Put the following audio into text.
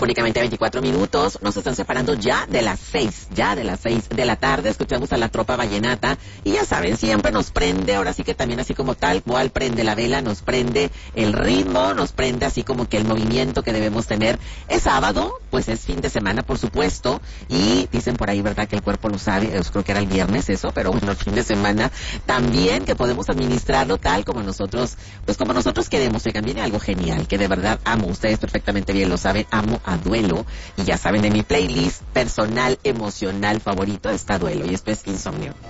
únicamente 24 minutos, nos están separando ya de las 6 de la tarde, escuchamos a la Tropa Vallenata, y ya saben, siempre nos prende, ahora sí que también así como tal cual prende la vela, nos prende el ritmo, nos prende así como que el movimiento que debemos tener. Es sábado, pues es fin de semana, por supuesto, y dicen por ahí, ¿verdad?, que el cuerpo lo sabe, creo que era el viernes eso, pero bueno, el fin de semana también, que podemos administrarlo tal como nosotros, pues como nosotros queremos. Oigan, viene algo genial, que de verdad amo, ustedes perfectamente bien lo saben, amo a Duelo, y ya saben, de mi playlist personal emocional favorito está Duelo, y esto es Insomnio.